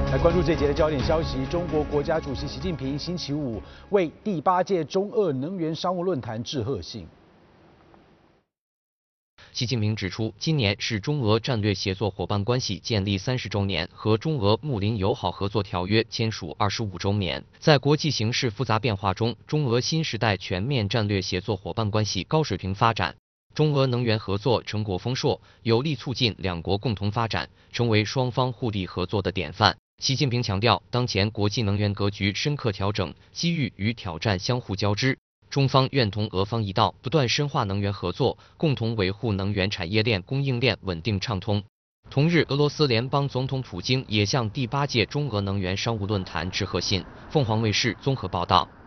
来关注这节的焦点消息，中国国家主席习近平星期五为第8届中俄能源商务论坛致贺信。 习近平指出，今年是中俄战略协作伙伴关系建立30周年和中俄睦邻友好合作条约签署25周年。在国际形势复杂变化中，中俄新时代全面战略协作伙伴关系高水平发展，中俄能源合作成果丰硕，有力促进两国共同发展，成为双方互利合作的典范。习近平强调，当前国际能源格局深刻调整，机遇与挑战相互交织。中方愿同俄方一道，不断深化能源合作，共同维护能源产业链供应链稳定畅通。同日，俄罗斯联邦总统普京也向第8届中俄能源商务论坛致贺信。凤凰卫视综合报道。